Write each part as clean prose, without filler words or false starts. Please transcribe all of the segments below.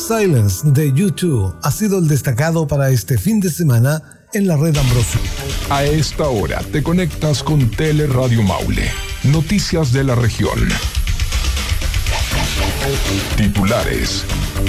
Silence de U2 ha sido el destacado para este fin de semana en la red Ambrosio. A esta hora te conectas con Teleradio Maule. Noticias de la región. Titulares.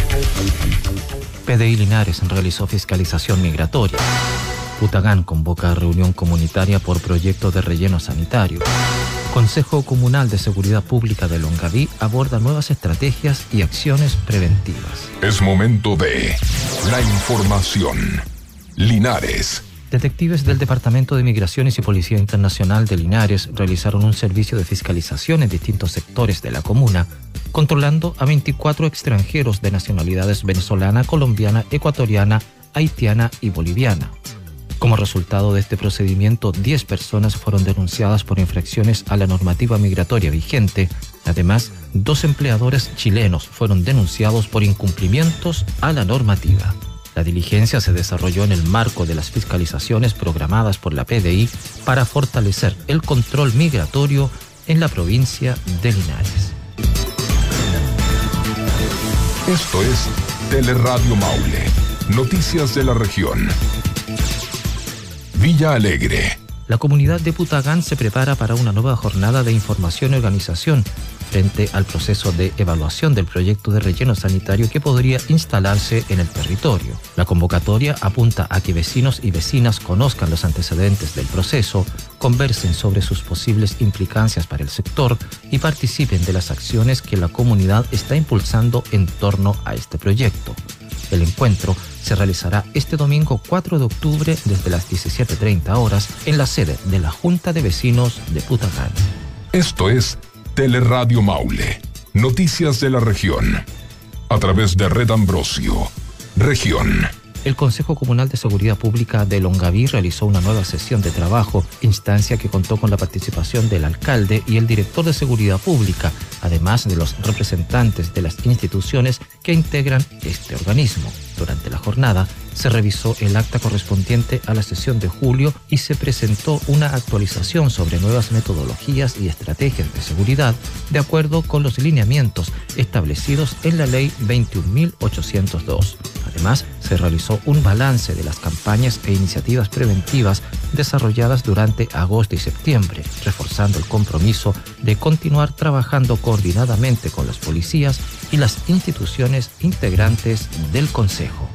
PDI Linares realizó fiscalización migratoria. Putagán convoca reunión comunitaria por proyecto de relleno sanitario. Consejo Comunal de Seguridad Pública de Longaví aborda nuevas estrategias y acciones preventivas. Es momento de la información. Linares. Detectives del Departamento de Migraciones y Policía Internacional de Linares realizaron un servicio de fiscalización en distintos sectores de la comuna, controlando a 24 extranjeros de nacionalidades venezolana, colombiana, ecuatoriana, haitiana y boliviana. Como resultado de este procedimiento, 10 personas fueron denunciadas por infracciones a la normativa migratoria vigente. Además, 2 empleadores chilenos fueron denunciados por incumplimientos a la normativa. La diligencia se desarrolló en el marco de las fiscalizaciones programadas por la PDI para fortalecer el control migratorio en la provincia de Linares. Esto es Teleradio Maule. Noticias de la región. Villa Alegre. La comunidad de Putagán se prepara para una nueva jornada de información y organización frente al proceso de evaluación del proyecto de relleno sanitario que podría instalarse en el territorio. La convocatoria apunta a que vecinos y vecinas conozcan los antecedentes del proceso, conversen sobre sus posibles implicancias para el sector y participen de las acciones que la comunidad está impulsando en torno a este proyecto. El encuentro se realizará este domingo 4 de octubre desde las 17:30 horas en la sede de la Junta de Vecinos de Putagán. Esto es Teleradio Maule. Noticias de la región. A través de Red Ambrosio. Región. El Consejo Comunal de Seguridad Pública de Longaví realizó una nueva sesión de trabajo, instancia que contó con la participación del alcalde y el director de Seguridad Pública, además de los representantes de las instituciones que integran este organismo. Durante la jornada se revisó el acta correspondiente a la sesión de julio y se presentó una actualización sobre nuevas metodologías y estrategias de seguridad de acuerdo con los lineamientos establecidos en la Ley 21.802. Además, se realizó un balance de las campañas e iniciativas preventivas desarrolladas durante agosto y septiembre, reforzando el compromiso de continuar trabajando coordinadamente con las policías y las instituciones integrantes del Consejo.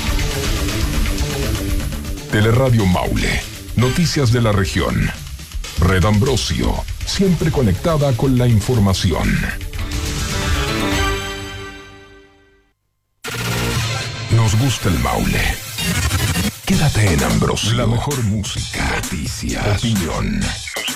Teleradio Maule. Noticias de la región. Red Ambrosio. Siempre conectada con la información. Nos gusta el Maule. Quédate en Ambrosio. La mejor música, noticias, opinión.